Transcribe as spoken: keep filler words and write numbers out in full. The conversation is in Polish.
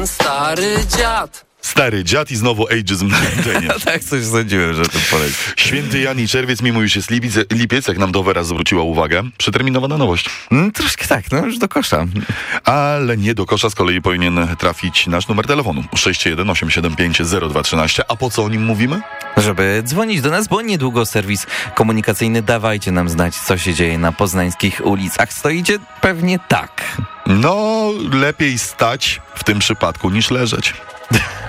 Stary dziad. Stary dziad i znowu ageism na antenie. Tak, coś sądziłem, że to poleci. Święty Jan i Czerwiec, mimo już jest lipiec, lipiec, jak nam Dowera zwróciła uwagę, przeterminowana nowość. Mm, troszkę tak, no już do kosza. Ale nie do kosza z kolei powinien trafić nasz numer telefonu sześć jeden osiem siedem pięć zero dwa jedna trzy. A po co o nim mówimy? Żeby dzwonić do nas, bo niedługo serwis komunikacyjny Dawajcie nam znać, co się dzieje na poznańskich ulicach. Stoicie pewnie tak. No, lepiej stać w tym przypadku niż leżeć.